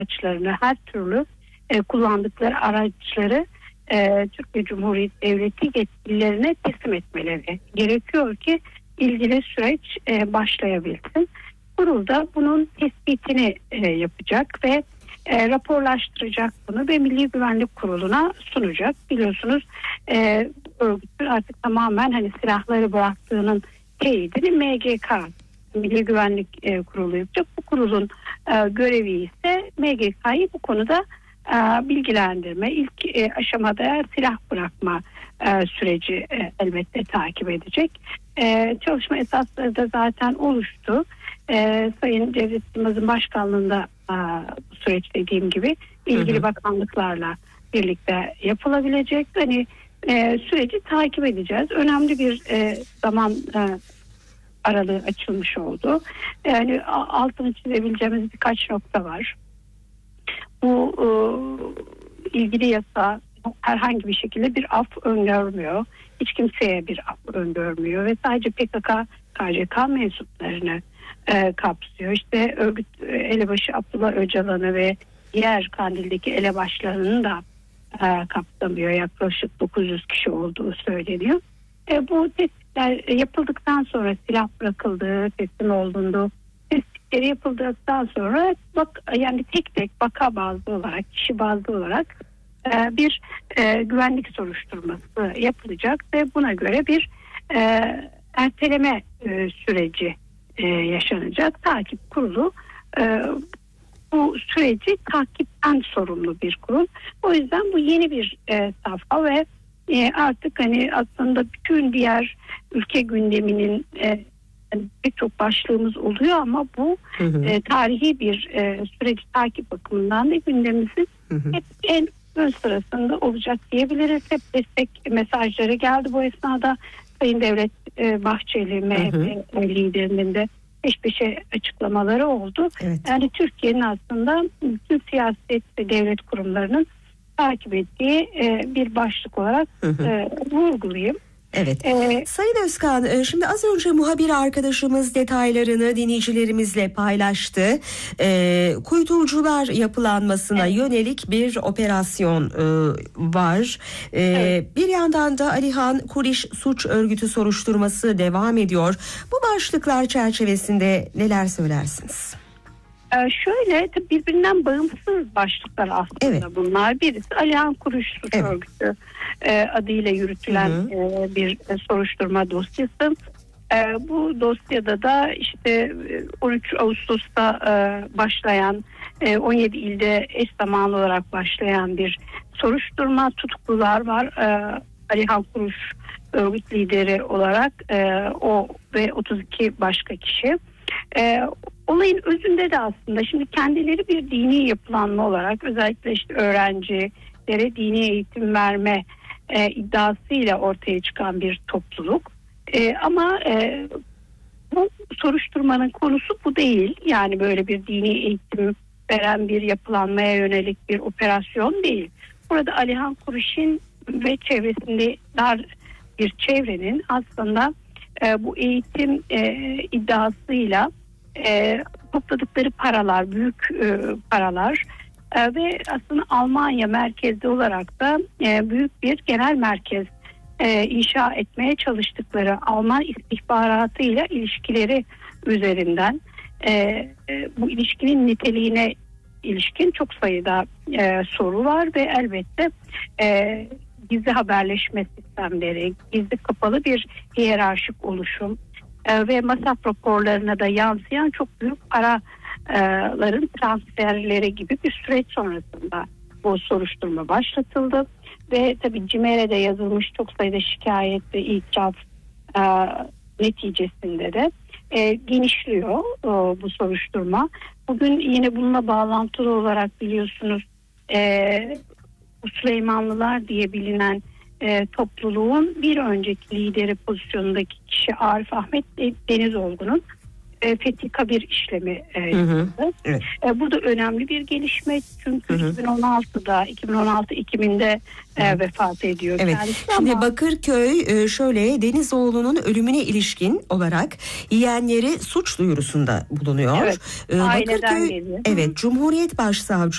araçlarını, her türlü kullandıkları araçları Türkiye Cumhuriyeti Devleti yetkililerine teslim etmeleri gerekiyor ki ilgili süreç başlayabilsin. Kurul da bunun tespitini yapacak ve raporlaştıracak bunu ve Milli Güvenlik Kurulu'na sunacak. Biliyorsunuz örgütün artık tamamen hani silahları bıraktığının teyidini MGK, Milli Güvenlik Kurulu yapacak. Bu kurulun görevi ise MGK'yı bu konuda bilgilendirme, ilk aşamada silah bırakma süreci elbette takip edecek. Çalışma esasları da zaten oluştu. Sayın Cevdet Yılmaz'ın başkanlığında süreç dediğim gibi ilgili bakanlıklarla birlikte yapılabilecek. Hani süreci takip edeceğiz. Önemli bir zaman aralığı açılmış oldu. Yani altını çizebileceğimiz birkaç nokta var. Bu ilgili yasa herhangi bir şekilde bir af öngörmüyor. Hiç kimseye bir af öngörmüyor ve sadece PKK, KCK mensuplarını kapsıyor. İşte örgüt elebaşı Abdullah Öcalan'ı ve diğer Kandil'deki elebaşlarını da kapsamıyor. Yaklaşık 900 kişi olduğu söyleniyor. Bu tespitler yapıldıktan sonra silah bırakıldığı, teslim olunduğu tespitleri yapıldıktan sonra yani tek tek vaka bazlı olarak, kişi bazlı olarak bir güvenlik soruşturması yapılacak ve buna göre bir erteleme süreci yaşanacak. Takip kurulu bu süreci takipten sorumlu bir kurul. O yüzden bu yeni bir safha ve artık hani aslında bütün diğer ülke gündeminin pek çok başlığımız oluyor ama bu tarihi bir süreci takip bakımından da gündemimizin hep en ön sırasında olacak diyebiliriz. Hep destek mesajları geldi bu esnada. Sayın Devlet Bahçeli, MHP liderinin de peş peşe açıklamaları oldu. Evet. Yani Türkiye'nin aslında bütün siyaset ve devlet kurumlarının takip ettiği bir başlık olarak vurgulayayım. Evet. Sayın Özkan, şimdi az önce muhabir arkadaşımız detaylarını dinleyicilerimizle paylaştı. Kuytucular yapılanmasına yönelik bir operasyon var. Bir yandan da Alihan Kuriş suç örgütü soruşturması devam ediyor. Bu başlıklar çerçevesinde neler söylersiniz? Şöyle birbirinden bağımsız başlıklar aslında bunlar. Birisi Alihan Kuriş suç örgütü adıyla yürütülen bir soruşturma dosyası. Bu dosyada da işte 13 Ağustos'ta başlayan 17 ilde eş zamanlı olarak başlayan bir soruşturma, tutuklular var. Alihan Kuriş örgüt lideri olarak o ve 32 başka kişi. Olayın özünde de aslında şimdi kendileri bir dini yapılanma olarak özellikle işte öğrencilere dini eğitim verme iddiasıyla ortaya çıkan bir topluluk. Ama bu soruşturmanın konusu bu değil. Yani böyle bir dini eğitim veren bir yapılanmaya yönelik bir operasyon değil. Burada Alihan Kuriş'in ve çevresinde dar bir çevrenin aslında bu eğitim iddiasıyla topladıkları paralar, büyük paralar ve aslında Almanya merkezli olarak da büyük bir genel merkez inşa etmeye çalıştıkları Alman istihbaratıyla ilişkileri üzerinden bu ilişkinin niteliğine ilişkin çok sayıda soru var ve elbette gizli haberleşme sistemleri, gizli kapalı bir hiyerarşik oluşum ve masraf raporlarına da yansıyan çok büyük paraların transferleri gibi bir süreç sonrasında bu soruşturma başlatıldı. Ve tabii CİMER'e yazılmış çok sayıda şikayet ve itiraf neticesinde de genişliyor bu soruşturma. Bugün yine bununla bağlantılı olarak biliyorsunuz bu Süleymanlılar diye bilinen topluluğun bir önceki lideri pozisyonundaki kişi Arif Ahmet Denizolgun'un Fethi Kabir işlemi yapıldı. Evet. Bu da önemli bir gelişme çünkü 2016-2000'de vefat ediyor Evet. kendisi. Şimdi ama Bakırköy şöyle Denizoğlu'nun ölümüne ilişkin olarak yeğenleri suç duyurusunda bulunuyor. Evet, aileden geliyor. Evet, Cumhuriyet Başsavcılığı